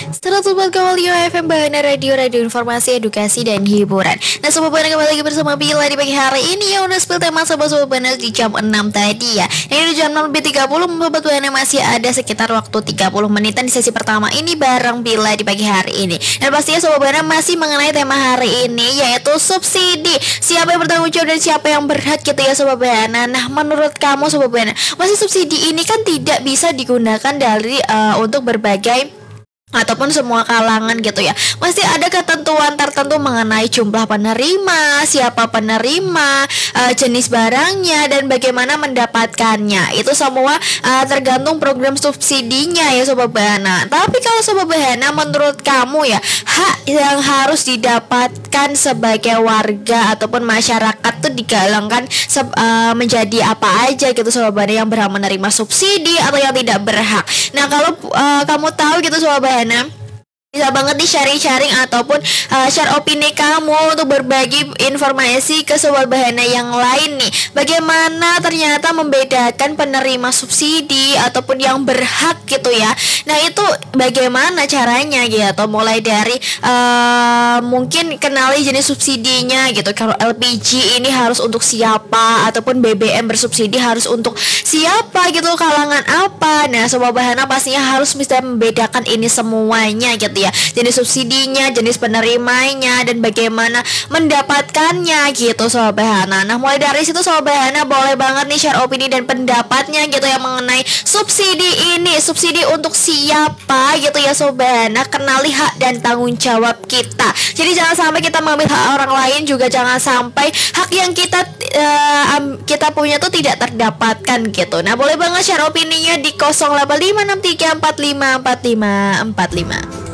104,5 FM Bahana Radio Informasi, Edukasi, dan Hiburan. Nah, Sobat Bahana kembali lagi bersama Bila di pagi hari ini yang udah spill tema Sobat Bahana di jam 6 tadi ya. Ini di jam 6 lebih 30 Sobat Bahana masih ada sekitar waktu 30 menitan di sesi pertama ini bareng Bila di pagi hari ini. Dan pastinya Sobat Bahana masih mengenai tema hari ini yaitu subsidi. Siapa yang bertanggung jawab dan siapa yang berhak gitu ya Sobat Bahana. Nah, menurut kamu Sobat Bahana, masih subsidi ini kan tidak bisa digunakan dari untuk berbagai ataupun semua kalangan gitu ya. Masih ada ketentuan tertentu mengenai jumlah penerima, siapa penerima, jenis barangnya, dan bagaimana mendapatkannya. Itu semua tergantung program subsidinya ya Sobat Bahana. Tapi kalau Sobat Bahana, menurut kamu ya, hak yang harus didapatkan sebagai warga ataupun masyarakat tuh digalangkan menjadi apa aja gitu Sobat Bahana, yang berhak menerima subsidi atau yang tidak berhak. Nah, kalau kamu tahu gitu Sobat Bahana, bisa banget di sharing ataupun share opini kamu untuk berbagi informasi ke Sobat Bahana yang lain nih. Bagaimana ternyata membedakan penerima subsidi ataupun yang berhak gitu ya. Nah, itu bagaimana caranya gitu, atau mulai dari mungkin kenali jenis subsidinya gitu. Kalau LPG ini harus untuk siapa, ataupun BBM bersubsidi harus untuk siapa gitu, kalangan apa. Nah, Sobat Bahana pastinya harus bisa membedakan ini semuanya gitu ya. Jenis subsidinya, jenis penerimanya, dan bagaimana mendapatkannya gitu Sobat Bahana. Nah, mulai dari situ Sobat Bahana boleh banget nih share opini dan pendapatnya gitu ya mengenai subsidi ini. Subsidi untuk siapa gitu ya Sobat Bahana. Kenali hak dan tanggung jawab kita. Jadi jangan sampai kita mengambil hak orang lain, juga jangan sampai hak yang kita punya tuh tidak terdapatkan gitu. Nah, boleh banget share opininya di 085634545545.